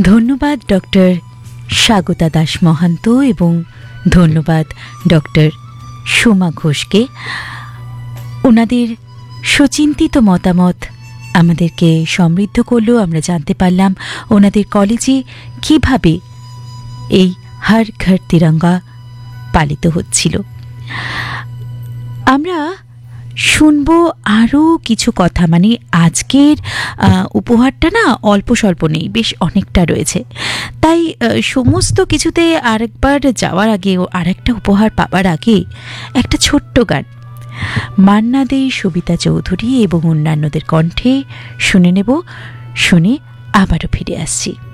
ধন্যবাদ ডক্টর স্বাগতা দাস মহান্ত এবং ধন্যবাদ ডক্টর সোমা ঘোষকে। ওনাদের সুচিন্তিত মতামত আমাদেরকে সমৃদ্ধ করলো। আমরা জানতে পারলাম ওনাদের কলেজে কিভাবে এই হর ঘর তিরঙ্গা পালিত হচ্ছিল। আমরা শুনবো আরও কিছু কথা, মানে আজকের উপহারটা না অল্প স্বল্প নেই, বেশ অনেকটা রয়েছে। তাই সমস্ত কিছুতে আরেকবার যাওয়ার আগে ও আরেকটা উপহার পাওয়ার আগে একটা ছোট্ট গান মান্না দে, সবিতা চৌধুরী এবং অন্যান্যদের কণ্ঠে শুনে নেব। শুনে আবারও ফিরে আসছি।